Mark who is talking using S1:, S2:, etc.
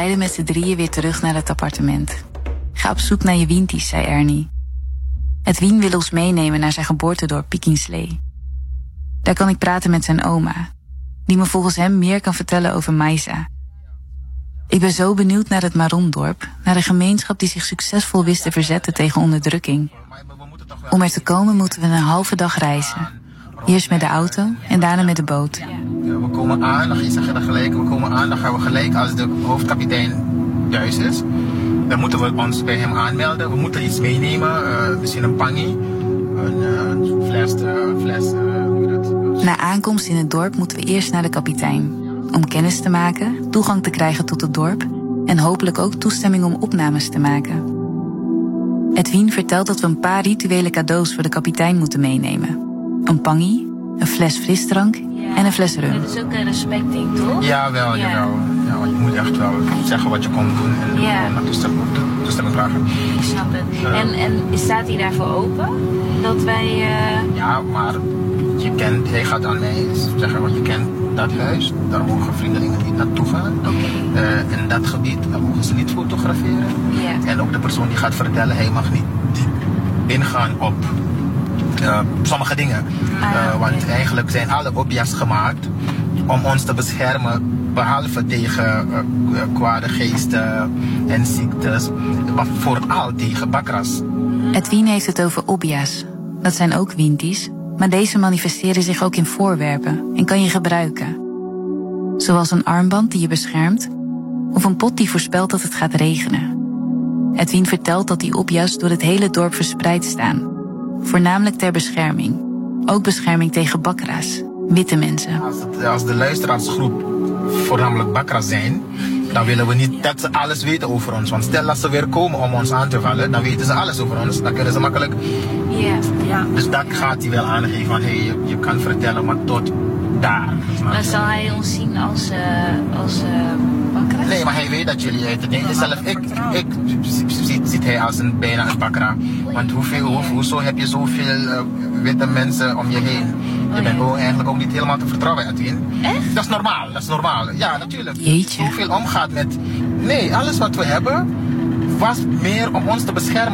S1: rijden met z'n drieën weer terug naar het appartement. Ga op zoek naar je Winties, zei Ernie. Edwin wil ons meenemen naar zijn geboortedorp Piekinslee. Daar kan ik praten met zijn oma, die me volgens hem meer kan vertellen over Maisa. Ik ben zo benieuwd naar het Marondorp, naar de gemeenschap die zich succesvol wist te verzetten tegen onderdrukking. Om er te komen moeten we een halve dag reizen. Eerst met de auto en daarna met de boot.
S2: We komen aan, dan zeg je dat gelijk, we komen aan, dan gaan we gelijk als de hoofdkapitein thuis is. Dan moeten we ons bij hem aanmelden. We moeten iets meenemen, misschien een pangie, een fles.
S1: Na aankomst in het dorp moeten we eerst naar de kapitein. Om kennis te maken, toegang te krijgen tot het dorp en hopelijk ook toestemming om opnames te maken. Edwin vertelt dat we een paar rituele cadeaus voor de kapitein moeten meenemen. Een pangie, een fles frisdrank en een fles rum.
S3: Dat is ook een respecting, toch?
S2: Jawel. Ja, want je moet echt wel zeggen wat je komt doen en naar toestemming vragen.
S3: Ik snap het. En staat hij daarvoor open? Dat wij...
S2: Ja, maar hij gaat aan mij zeggen, want je kent dat huis, daar mogen vreemdelingen niet naartoe gaan. In dat gebied, daar mogen ze niet fotograferen. En ook de persoon die gaat vertellen, hij mag niet ingaan op sommige dingen. Want eigenlijk zijn alle objecten gemaakt om ons te beschermen, behalve tegen kwade geesten en ziektes, maar vooral tegen bakras.
S1: Edwin heeft het over obja's. Dat zijn ook winties, maar deze manifesteren zich ook in voorwerpen en kan je gebruiken. Zoals een armband die je beschermt, of een pot die voorspelt dat het gaat regenen. Edwin vertelt dat die obja's door het hele dorp verspreid staan. Voornamelijk ter bescherming. Ook bescherming tegen bakra's, witte mensen.
S2: Als de luisteraarsgroep voornamelijk bakras zijn, dan willen we niet dat ze alles weten over ons. Want stel dat ze weer komen om ons aan te vallen, dan weten ze alles over ons. Dan kunnen ze makkelijk...
S3: Ja.
S2: Dus dat gaat hij wel aangeven van, je kan vertellen, maar tot daar.
S3: Maar zal hij ons zien als bakras?
S2: Nee, maar hij weet dat jullie uit het ding. Zelf, ik ziet hij als bijna een bakra. Want hoezo heb je zoveel witte mensen om je heen? Je bent eigenlijk ook niet helemaal te vertrouwen, Edwin.
S3: Echt?
S2: Dat is normaal. Ja, natuurlijk.
S1: Jeetje.
S2: Hoeveel omgaat met... Nee, alles wat we hebben was meer om ons te beschermen